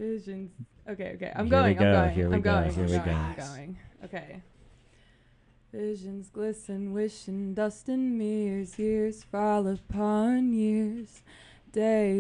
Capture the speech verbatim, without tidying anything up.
Visions. Okay, okay. I'm Here going. we go, I'm going. here we I'm go, going. here I'm we going. go. I'm going. Okay. Visions glisten, wishing dust and mirrors. Years fall upon years. Days.